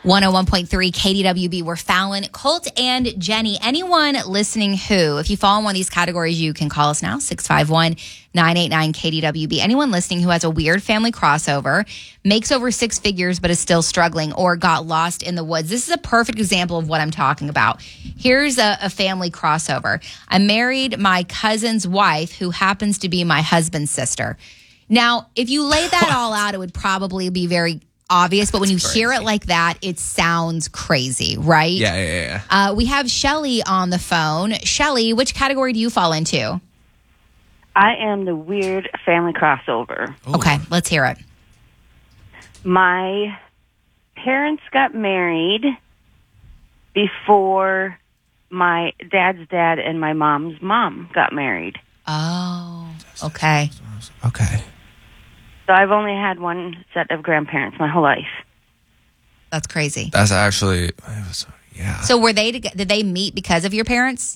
101.3 KDWB. We're Fallon, Colt, and Jenny. Anyone listening who, if you fall in one of these categories, you can call us now, 651-989-KDWB. Anyone listening who has a weird family crossover, makes over six figures but is still struggling, or got lost in the woods. This is a perfect example of what I'm talking about. Here's a family crossover. I married my cousin's wife, who happens to be my husband's sister. Now, if you lay that all out, it would probably be very obvious, but when you hear it like that, it sounds crazy, right? Yeah. We have Shelly on the phone. Shelly, which category do you fall into? I am the weird family crossover. Ooh. Okay, let's hear it. My parents got married before my dad's dad and my mom's mom got married. Oh, okay. Okay. So I've only had one set of grandparents my whole life. That's crazy. That's actually, yeah. So were they did they meet because of your parents?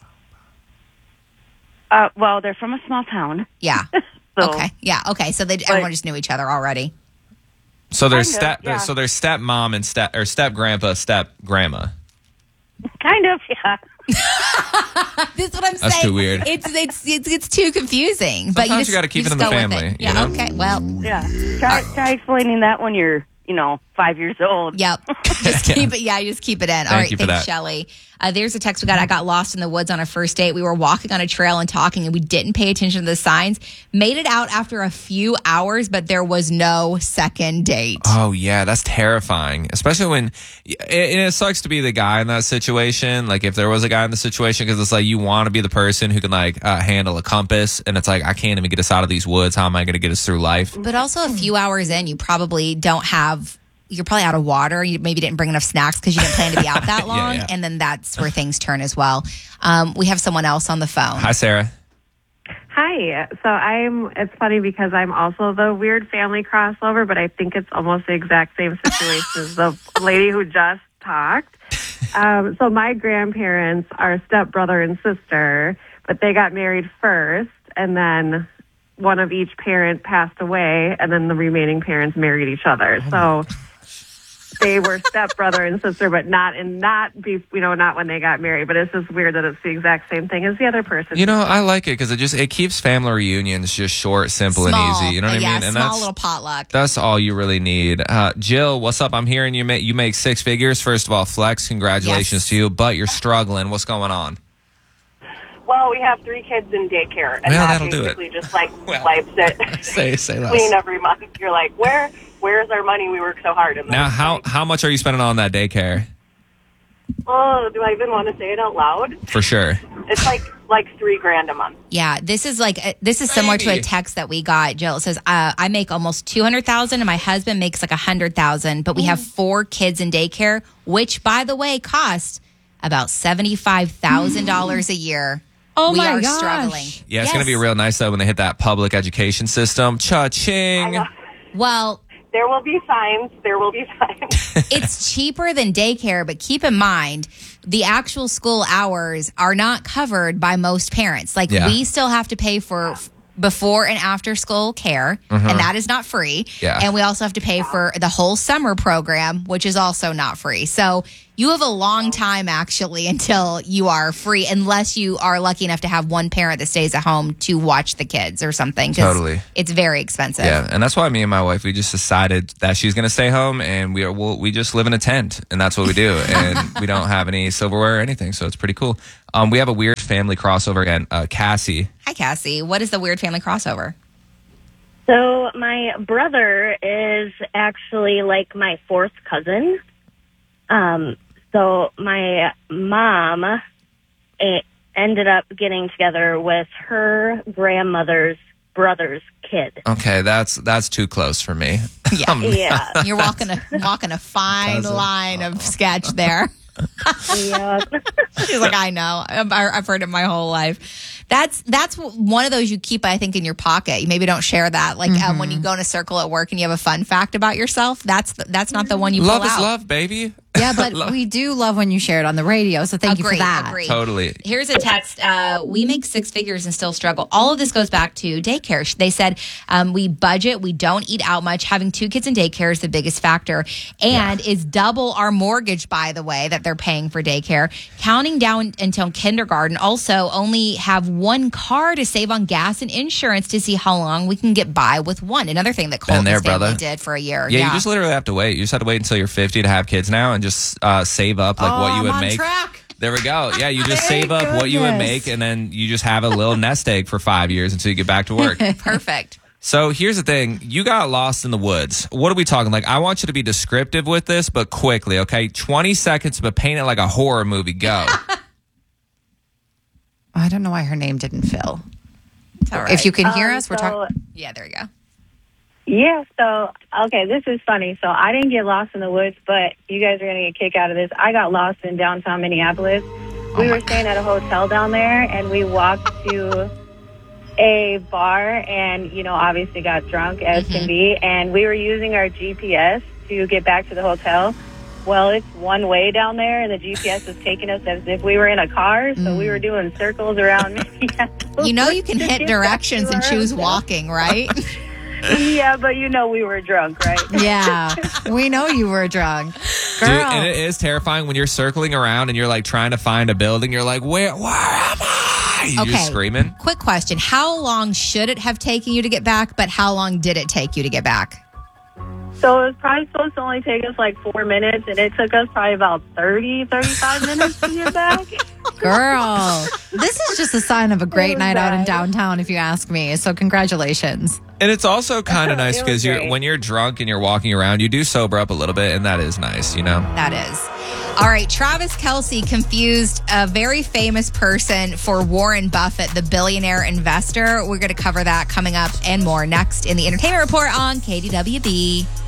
Well, they're from a small town. Yeah. So, okay. Yeah. Okay. So everyone just knew each other already. So there's Kind of, yeah. so there's step mom and step grandpa, step grandma. Kind of, yeah. This is what I'm saying. That's too weird. It's too confusing. But Sometimes you gotta keep it in the go with family, it. you Yeah. know? Okay. Well. Yeah. Try explaining that when you're, 5 years old. Yep. Just keep it. Yeah, just keep it in. All right. you for Thanks, that. Shelly. There's a text we got. I got lost in the woods on a first date. We were walking on a trail and talking, and we didn't pay attention to the signs. Made it out after a few hours, but there was no second date. Oh, yeah, that's terrifying. Especially when it sucks to be the guy in that situation. Like, if there was a guy in the situation, because it's like you want to be the person who can, handle a compass. And it's like, I can't even get us out of these woods. How am I going to get us through life? But also, a few hours in, you probably don't have. You're probably out of water. You maybe didn't bring enough snacks because you didn't plan to be out that long. Yeah. And then that's where things turn as well. We have someone else on the phone. Hi, Sarah. Hi. So it's funny because I'm also the weird family crossover, but I think it's almost the exact same situation as the lady who just talked. So my grandparents are stepbrother and sister, but they got married first, and then one of each parent passed away, and then the remaining parents married each other. So they were stepbrother and sister, but not when they got married. But it's just weird that it's the exact same thing as the other person. I like it because it keeps family reunions just short, simple, Small, and easy. You know what I mean? And small little potluck. That's all you really need. Jill, what's up? I'm hearing you make six figures. First of all, flex, congratulations to you. But you're struggling. What's going on? Well, we have 3 kids in daycare, and Well, that that'll do it. basically just wipes it Say less. clean every month. You're like, where's our money? We work so hard. And Now, how much are you spending on that daycare? Oh, do I even want to say it out loud? For sure. It's like $3,000 a month. Yeah, this is similar to a text that we got. Jill, it says, I make almost $200,000 and my husband makes like $100,000, but we have 4 kids in daycare, which, by the way, cost about $75,000 a year. Oh, we my are gosh. struggling. Yeah, it's going to be real nice, though, when they hit that public education system. Cha-ching. Well, There will be signs. it's cheaper than daycare, but keep in mind, the actual school hours are not covered by most parents. We still have to pay for before and after school care, and that is not free. Yeah. And we also have to pay for the whole summer program, which is also not free. So you have a long time, actually, until you are free, unless you are lucky enough to have one parent that stays at home to watch the kids or something. 'Cause Totally. it's very expensive. Yeah, and that's why me and my wife, we just decided that she's going to stay home, and we just live in a tent, and that's what we do. And we don't have any silverware or anything, so it's pretty cool. We have a weird family crossover again. Cassie. Hi, Cassie. What is the weird family crossover? So my brother is actually like my 4th cousin. So my mom ended up getting together with her grandmother's brother's kid. Okay, that's too close for me. Yeah. Yeah. You're walking a fine line of sketch there. Yeah. She's like, I know. I've heard it my whole life. That's one of those you keep, I think, in your pocket. You maybe don't share that. Like when you go in a circle at work and you have a fun fact about yourself, that's not the one you pull Love out. is love, baby. Yeah, but we do love when you share it on the radio, so thank you for that. Agreed. Totally. Here's a text. We make 6 figures and still struggle. All of this goes back to daycare. They said we budget. We don't eat out much. Having 2 kids in daycare is the biggest factor. And is double our mortgage, by the way, that they're paying for daycare. Counting down until kindergarten. Also, only have 1 car to save on gas and insurance to see how long we can get by with one. Another thing that Colton's family brother. did for a year. Yeah, you just literally have to wait. You just have to wait until you're 50 to have kids now and just save up like what you would I'm on make. track. There we go. Yeah, you just save up what you would make, and then you just have a little nest egg for 5 years until you get back to work. Perfect. So here's the thing. You got lost in the woods. What are we talking? Like, I want you to be descriptive with this, but quickly, okay? 20 seconds, but paint it like a horror movie. Go. I don't know why her name didn't fill. All right. If you can hear us, we're so- talking. Yeah, there you go. Yeah, so, okay, this is funny. So I didn't get lost in the woods, but you guys are going to get a kick out of this. I got lost in downtown Minneapolis. We were staying at a hotel down there, and we walked to a bar and, obviously got drunk as can be. And we were using our GPS to get back to the hotel. Well, it's one way down there, and the GPS was taking us as if we were in a car. So we were doing circles around Minneapolis. You can hit directions and choose walking, right? Yeah, but we were drunk, right? Yeah, we know you were drunk. Girl. Dude, and it is terrifying when you're circling around and you're like trying to find a building. You're like, where am I? You're just screaming. Quick question. How long should it have taken you to get back, but how long did it take you to get back? So it was probably supposed to only take us like 4 minutes, and it took us probably about 35 minutes to get back. Girl, this is just a sign of a great night out in downtown, if you ask me. So congratulations. And it's also kind of nice It because was great. when you're drunk and you're walking around, you do sober up a little bit, and that is nice, That is. All right, Travis Kelce confused a very famous person for Warren Buffett, the billionaire investor. We're going to cover that coming up and more next in the Entertainment Report on KDWB.